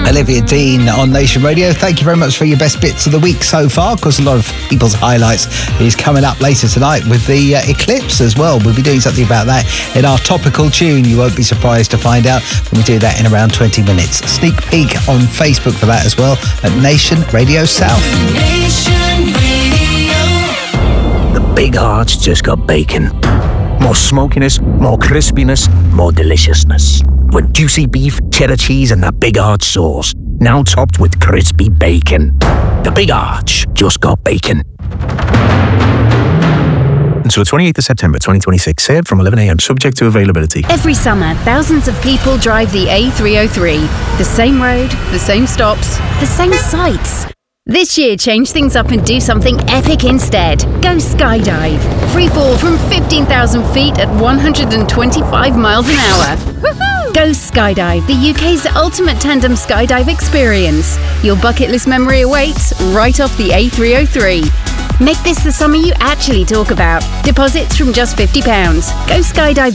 Olivia Dean on Nation Radio. Thank you very much for your best bits of the week so far. Of course, a lot of people's highlights is coming up later tonight with the eclipse as well. We'll be doing something about that in our topical tune. You won't be surprised to find out when we do that in around 20 minutes. Sneak peek on Facebook for that as well at Nation Radio South. Nation Radio. The Big Arch just got bacon. More smokiness, more crispiness, more deliciousness. With juicy beef, cheddar cheese and the Big Arch sauce. Now topped with crispy bacon. The Big Arch just got bacon. Until 28th of September 2026, served from 11 a.m, subject to availability. Every summer, thousands of people drive the A303. The same road, the same stops, the same sights. This year, change things up and do something epic instead. Go skydive. Free fall from 15,000 feet at 125 miles an hour. Woohoo! Go skydive, the UK's ultimate tandem skydive experience. Your bucket list memory awaits right off the A303. Make this the summer you actually talk about. Deposits from just £50. Go skydive